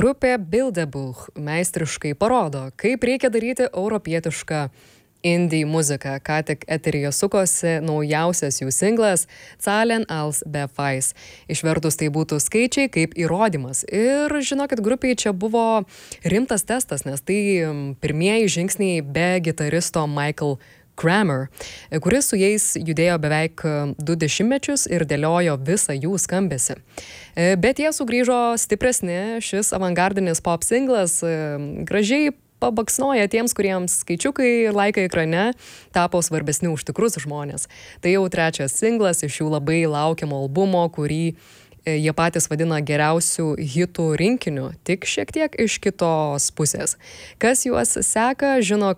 Grupė Bilderbuch meistriškai parodo, kaip reikia daryti europietišką indie muziką. Ką tik eteryje sukosi naujausias jų singlas Zahlen als Beweis. Išvertus tai būtų skaičiai kaip įrodymas. Ir žinokit, grupiai čia buvo rimtas testas, nes tai pirmieji žingsniai be gitaristo Michael Kramer, kuris su jais judėjo beveik 2 dešimtmečius ir dėliojo visą jų skambesį. Bet jie sugrįžo stipresni, šis avangardinis pop singlas gražiai pabaksnoja tiems, kuriems skaičiukai ir laikai ekrane tapo svarbesni už tikrus žmonės. Tai jau 3 singlas iš jų labai laukiamo albumo, kurį jie patys vadina geriausių hitų rinkiniu, tik šiek tiek iš kitos pusės. Kas juos seka, žino,